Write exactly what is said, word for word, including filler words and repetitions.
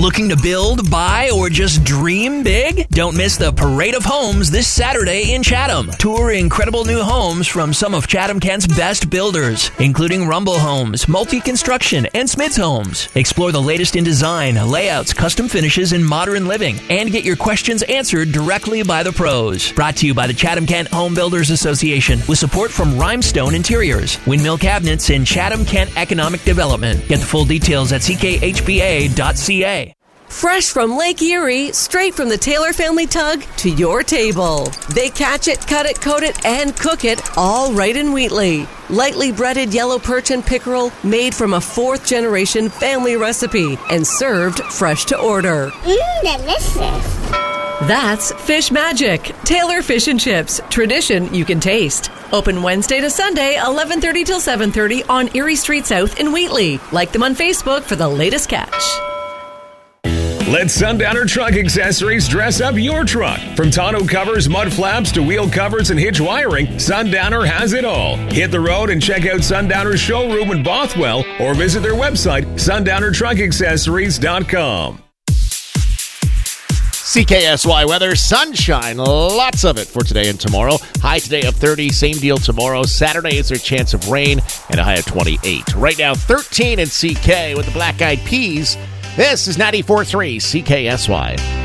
Looking to build, buy, or just dream big? Don't miss the Parade of Homes this Saturday in Chatham. Tour incredible new homes from some of Chatham-Kent's best builders, including Rumble Homes, Multi-Construction, and Smiths Homes. Explore the latest in design, layouts, custom finishes, and modern living, and get your questions answered directly by the pros. Brought to you by the Chatham-Kent Home Builders Association with support from Rhymestone Interiors, Windmill Cabinets, and Chatham-Kent Economic Development. Get the full details at c k h b a dot c a. Fresh from Lake Erie, straight from the Taylor family tug to your table. They catch it, cut it, coat it, and cook it all right in Wheatley. Lightly breaded yellow perch and pickerel made from a fourth-generation family recipe and served fresh to order. Mmm, delicious. That's Fish Magic, Taylor Fish and Chips. Tradition you can taste. Open Wednesday to Sunday, eleven thirty till seven thirty on Erie Street South in Wheatley. Like them on Facebook for the latest catch. Let Sundowner Truck Accessories dress up your truck. From tonneau covers, mud flaps, to wheel covers and hitch wiring, Sundowner has it all. Hit the road and check out Sundowner's showroom in Bothwell or visit their website, sundowner truck accessories dot com. C K S Y weather, sunshine, lots of it for today and tomorrow. High today of thirty, same deal tomorrow. Saturday is their chance of rain and a high of twenty-eight. Right now, thirteen in C K with the Black Eyed Peas. This is ninety-four point three C K S Y.